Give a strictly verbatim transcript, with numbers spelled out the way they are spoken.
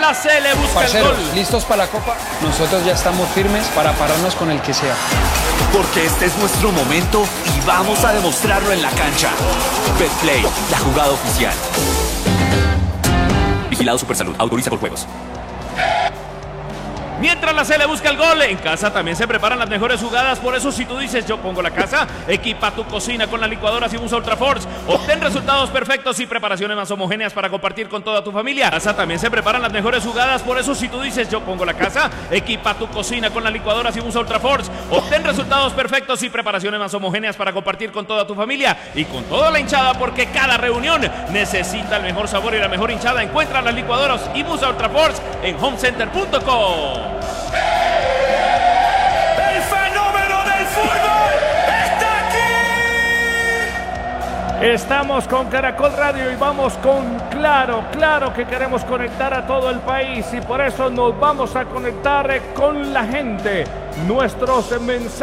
la Cele busca Parceros, el gol. ¿listos para la Copa? Nosotros ya estamos firmes para pararnos con el que sea. Porque este es nuestro momento y vamos a demostrarlo en la cancha. Betplay, la jugada oficial. Vigilado Supersalud, autoriza por juegos. Mientras la Cele busca el gol, en casa también se preparan las mejores jugadas. Por eso si tú dices yo pongo la casa, equipa tu cocina con la licuadora Sibusa Ultra Force. Obtén resultados perfectos y preparaciones más homogéneas para compartir con toda tu familia. En casa también se preparan las mejores jugadas. Por eso si tú dices yo pongo la casa, equipa tu cocina con la licuadora Sibusa Ultra Force. Obtén resultados perfectos y preparaciones más homogéneas para compartir con toda tu familia y con toda la hinchada, porque cada reunión necesita el mejor sabor y la mejor hinchada. Encuentra las licuadoras Sibusa Ultra Force en home center punto com. ¡El fenómeno del fútbol está aquí! Estamos con Caracol Radio y vamos con Claro. Claro que queremos conectar a todo el país y por eso nos vamos a conectar con la gente. Nuestros mensajes.